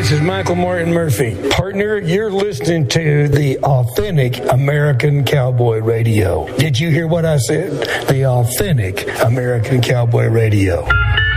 This is Michael Martin Murphy. Partner, you're listening to the Authentic American Cowboy Radio. Did you hear what I said? The Authentic American Cowboy Radio.